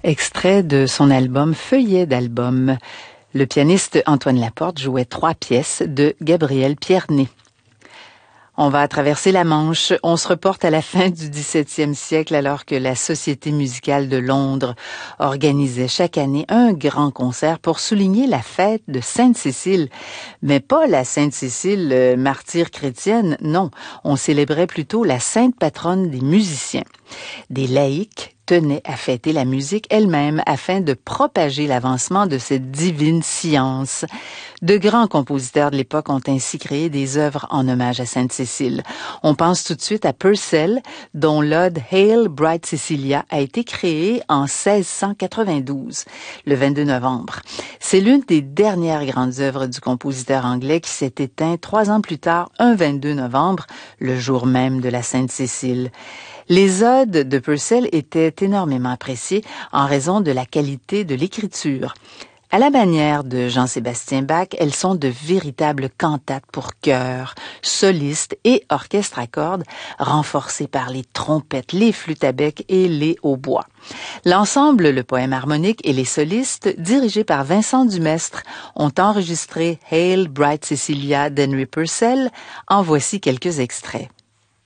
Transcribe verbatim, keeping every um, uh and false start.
Extrait de son album Feuillet d'album. Le pianiste Antoine Laporte jouait trois pièces de Gabriel Pierné. On va traverser la Manche. On se reporte à la fin du dix-septième siècle alors que la Société musicale de Londres organisait chaque année un grand concert pour souligner la fête de Sainte-Cécile. Mais pas la Sainte-Cécile euh, martyre chrétienne, non. On célébrait plutôt la sainte patronne des musiciens. Des laïcs tenaient à fêter la musique elle-même afin de propager l'avancement de cette divine science. De grands compositeurs de l'époque ont ainsi créé des œuvres en hommage à Sainte-Cécile. On pense tout de suite à Purcell, dont l'ode Hail Bright Cecilia a été créée en seize cent quatre-vingt-douze, le vingt-deux novembre. C'est l'une des dernières grandes œuvres du compositeur anglais qui s'est éteint trois ans plus tard, un vingt-deux novembre, le jour même de la Sainte-Cécile. Les odes de Purcell étaient énormément appréciées en raison de la qualité de l'écriture. À la manière de Jean-Sébastien Bach, elles sont de véritables cantates pour chœur, solistes et orchestre à cordes, renforcées par les trompettes, les flûtes à bec et les hautbois. L'ensemble, le poème harmonique et les solistes, dirigés par Vincent Dumestre, ont enregistré Hail Bright Cecilia d'Henry Purcell. En voici quelques extraits.